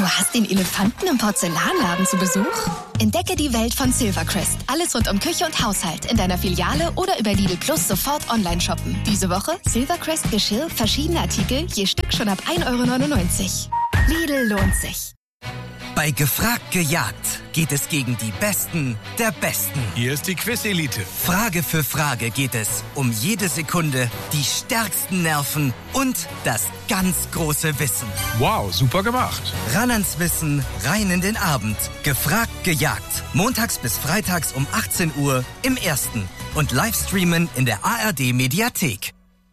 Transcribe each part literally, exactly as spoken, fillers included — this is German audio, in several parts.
Du hast den Elefanten im Porzellanladen zu Besuch? Entdecke die Welt von Silvercrest. Alles rund um Küche und Haushalt in deiner Filiale oder über Lidl Plus sofort online shoppen. Diese Woche Silvercrest Geschirr, verschiedene Artikel, je Stück schon ab ein Euro neunundneunzig. Lidl lohnt sich. Bei Gefragt gejagt geht es gegen die Besten der Besten. Hier ist die Quiz-Elite. Frage für Frage geht es um jede Sekunde, die stärksten Nerven und das ganz große Wissen. Wow, super gemacht. Ran ans Wissen, rein in den Abend. Gefragt gejagt. Montags bis freitags um achtzehn Uhr im Ersten. Und Livestreamen in der A R D-Mediathek.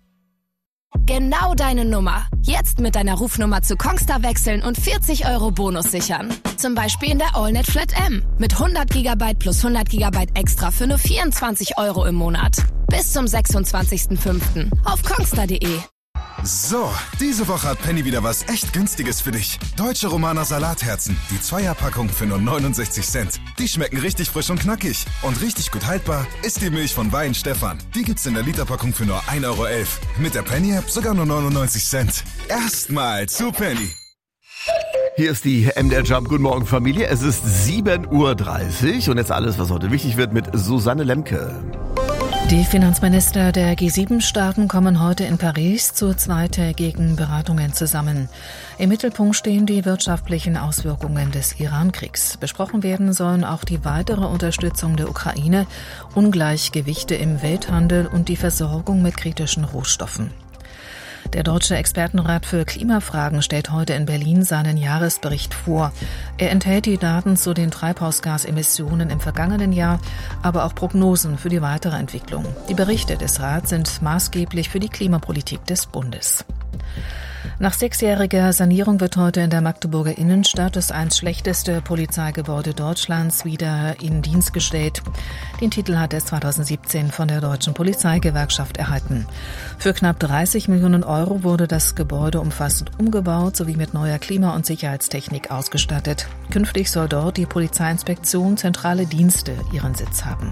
Genau deine Nummer. Jetzt mit deiner Rufnummer zu Kongstar wechseln und vierzig Euro Bonus sichern. Zum Beispiel in der AllNet Flat M. Mit hundert Gigabyte plus hundert Gigabyte extra für nur vierundzwanzig Euro im Monat. Bis zum sechsundzwanzigsten fünften auf kongstar punkt de. So, diese Woche hat Penny wieder was echt Günstiges für dich. Deutsche Romaner Salatherzen, die Zweierpackung für nur neunundsechzig Cent. Die schmecken richtig frisch und knackig. Und richtig gut haltbar ist die Milch von Wein Stefan. Die gibt's in der Literpackung für nur ein Euro elf. Mit der Penny-App sogar nur neunundneunzig Cent. Erstmal zu Penny. Hier ist die M D R Jump. Guten Morgen, Familie. Es ist sieben Uhr dreißig und jetzt alles, was heute wichtig wird, mit Susanne Lemke. Die Finanzminister der G sieben Staaten kommen heute in Paris zu zweitägigen Beratungen zusammen. Im Mittelpunkt stehen die wirtschaftlichen Auswirkungen des Iran-Kriegs. Besprochen werden sollen auch die weitere Unterstützung der Ukraine, Ungleichgewichte im Welthandel und die Versorgung mit kritischen Rohstoffen. Der Deutsche Expertenrat für Klimafragen stellt heute in Berlin seinen Jahresbericht vor. Er enthält die Daten zu den Treibhausgasemissionen im vergangenen Jahr, aber auch Prognosen für die weitere Entwicklung. Die Berichte des Rats sind maßgeblich für die Klimapolitik des Bundes. Nach sechsjähriger Sanierung wird heute in der Magdeburger Innenstadt das einst schlechteste Polizeigebäude Deutschlands wieder in Dienst gestellt. Den Titel hat es zweitausendsiebzehn von der Deutschen Polizeigewerkschaft erhalten. Für knapp dreißig Millionen Euro wurde das Gebäude umfassend umgebaut sowie mit neuer Klima- und Sicherheitstechnik ausgestattet. Künftig soll dort die Polizeiinspektion Zentrale Dienste ihren Sitz haben.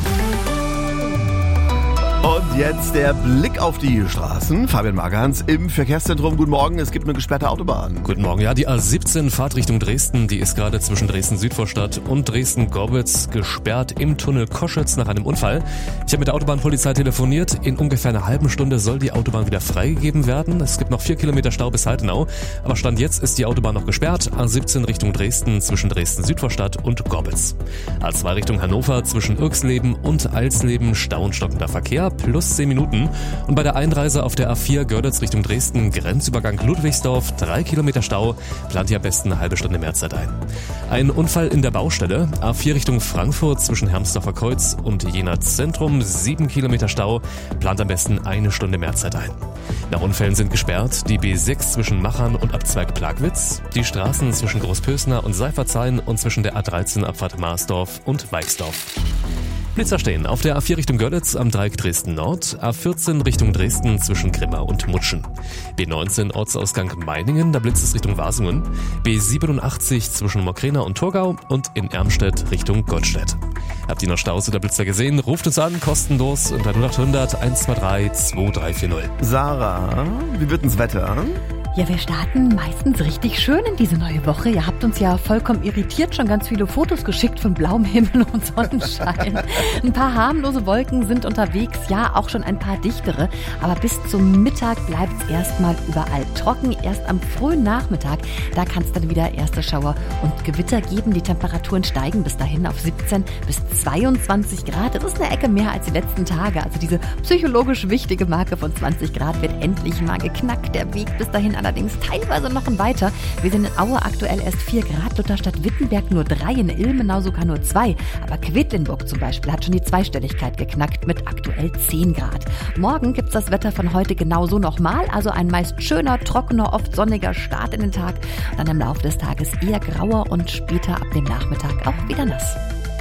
Und jetzt der Blick auf die Straßen. Fabian Margans im Verkehrszentrum. Guten Morgen, es gibt eine gesperrte Autobahn. Guten Morgen, ja, die A siebzehn Fahrtrichtung Dresden, die ist gerade zwischen Dresden-Südvorstadt und Dresden-Gorbitz gesperrt im Tunnel Koschitz nach einem Unfall. Ich habe mit der Autobahnpolizei telefoniert. In ungefähr einer halben Stunde soll die Autobahn wieder freigegeben werden. Es gibt noch vier Kilometer Stau bis Heidenau. Aber Stand jetzt ist die Autobahn noch gesperrt. A siebzehn Richtung Dresden zwischen Dresden-Südvorstadt und Gorbitz. A zwei Richtung Hannover zwischen Irksleben und Alsleben Stau und stockender Verkehr. Plus zehn Minuten. Und bei der Einreise auf der A vier Görlitz Richtung Dresden, Grenzübergang Ludwigsdorf, drei Kilometer Stau, plant ihr am besten eine halbe Stunde mehr Zeit ein. Ein Unfall in der Baustelle, A vier Richtung Frankfurt zwischen Hermsdorfer Kreuz und Jena Zentrum, sieben Kilometer Stau, plant am besten eine Stunde mehr Zeit ein. Nach Unfällen sind gesperrt die B sechs zwischen Machern und Abzweig Plagwitz, die Straßen zwischen Großpösner und Seifertshain und zwischen der A dreizehn Abfahrt Marsdorf und Weixdorf. Blitzer stehen auf der A vier Richtung Görlitz am Dreieck Dresden Nord, A vierzehn Richtung Dresden zwischen Grimma und Mutschen, B neunzehn Ortsausgang Meiningen, da blitzt es Richtung Wasungen, B siebenundachtzig zwischen Mokrena und Thurgau und in Ermstedt Richtung Gottstedt. Habt ihr noch Staus oder Blitzer gesehen? Ruft uns an, kostenlos unter null acht hundert eins zwei drei zwei drei vier null. Sarah, wie wird das Wetter? Ja, wir starten meistens richtig schön in diese neue Woche. Ihr habt uns ja vollkommen irritiert schon ganz viele Fotos geschickt von blauem Himmel und Sonnenschein. Ein paar harmlose Wolken sind unterwegs, ja, auch schon ein paar dichtere. Aber bis zum Mittag bleibt es erstmal überall trocken. Erst am frühen Nachmittag, da kann es dann wieder erste Schauer und Gewitter geben. Die Temperaturen steigen bis dahin auf siebzehn bis zweiundzwanzig Grad. Das ist eine Ecke mehr als die letzten Tage. Also diese psychologisch wichtige Marke von zwanzig Grad wird endlich mal geknackt. Der Weg bis dahin allerdings teilweise noch ein weiter. Wir sind in Aue aktuell erst vier Grad, Lutherstadt-Wittenberg nur drei, in Ilmenau sogar nur zwei. Aber Quedlinburg zum Beispiel hat schon die Zweistelligkeit geknackt mit aktuell zehn Grad. Morgen gibt's das Wetter von heute genauso nochmal, also ein meist schöner, trockener, oft sonniger Start in den Tag. Dann im Laufe des Tages eher grauer und später ab dem Nachmittag auch wieder nass.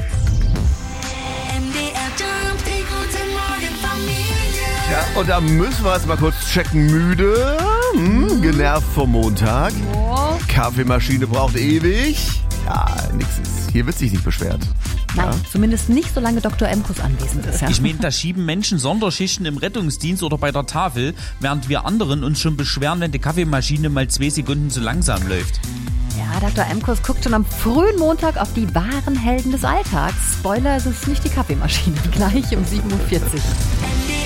Ja, und da müssen wir es mal kurz checken. Müde, hm, genervt vom Montag. Oh. Kaffeemaschine braucht ewig. Ja, nix ist. Hier wird sich nicht beschwert. Nein, Ja. zumindest nicht, solange Doktor Emkus anwesend ist. Ja. Ich meine, da schieben Menschen Sonderschichten im Rettungsdienst oder bei der Tafel, während wir anderen uns schon beschweren, wenn die Kaffeemaschine mal zwei Sekunden zu langsam läuft. Ja, Doktor M-Kurs guckt schon am frühen Montag auf die wahren Helden des Alltags. Spoiler, es ist nicht die Kaffeemaschine. Gleich um sieben Uhr vierzig.